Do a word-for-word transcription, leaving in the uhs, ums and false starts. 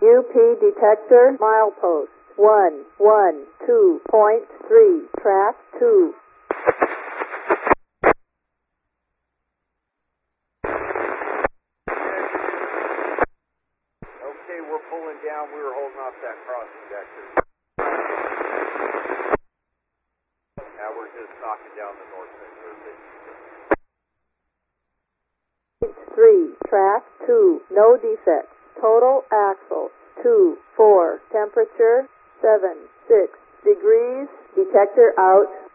U P detector milepost one one two point three, track two. Okay, we're pulling down. We were holding off that cross injector. Now we're just knocking down the north end. three, track two, no defects. Total axle two four, temperature seven six degrees. Detector out.